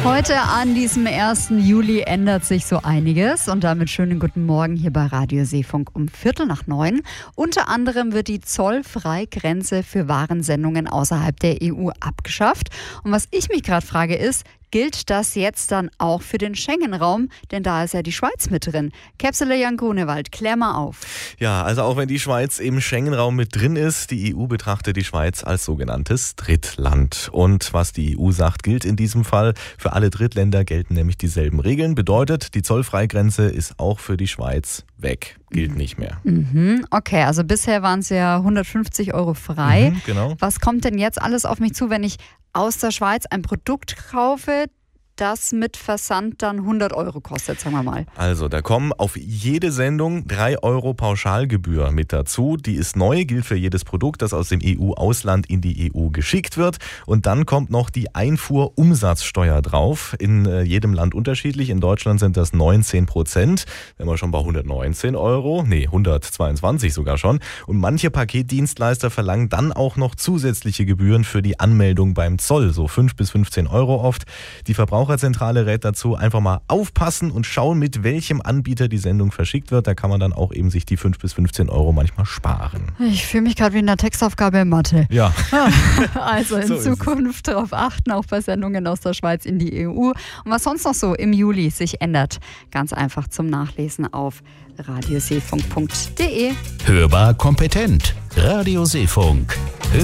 Heute an diesem 1. Juli ändert sich so einiges und damit schönen guten Morgen hier bei Radio Seefunk um 8:45. Unter anderem wird die Zollfreigrenze für Warensendungen außerhalb der EU abgeschafft. Und was ich mich gerade frage ist, gilt das jetzt dann auch für den Schengen-Raum? Denn da ist ja die Schweiz mit drin. Käpsele Jan Grunewald, klär mal auf. Ja, also auch wenn die Schweiz im Schengen-Raum mit drin ist, die EU betrachtet die Schweiz als sogenanntes Drittland. Und was die EU sagt, gilt in diesem Fall. Für alle Drittländer gelten nämlich dieselben Regeln. Bedeutet, die Zollfreigrenze ist auch für die Schweiz weg. Gilt nicht mehr. Okay, also bisher waren es ja 150 € frei. Genau. Was kommt denn jetzt alles auf mich zu, wenn ich aus der Schweiz ein Produkt kaufe, das mit Versand dann 100 € kostet, sagen wir mal? Also, da kommen auf jede Sendung 3 € Pauschalgebühr mit dazu. Die ist neu, gilt für jedes Produkt, das aus dem EU-Ausland in die EU geschickt wird. Und dann kommt noch die Einfuhrumsatzsteuer drauf. In jedem Land unterschiedlich. In Deutschland sind das 19%. Wenn wir schon bei 119 €. Nee, 122 sogar schon. Und manche Paketdienstleister verlangen dann auch noch zusätzliche Gebühren für die Anmeldung beim Zoll. So 5 bis 15 € oft. Die Verbraucherzentrale rät dazu, einfach mal aufpassen und schauen, mit welchem Anbieter die Sendung verschickt wird. Da kann man dann auch eben sich die 5 bis 15 € manchmal sparen. Ich fühle mich gerade wie in der Textaufgabe in Mathe. Ja. Also in Zukunft darauf achten, auch bei Sendungen aus der Schweiz in die EU. Und was sonst noch so im Juli sich ändert, ganz einfach zum Nachlesen auf radioseefunk.de. Hörbar kompetent. Radio Seefunk.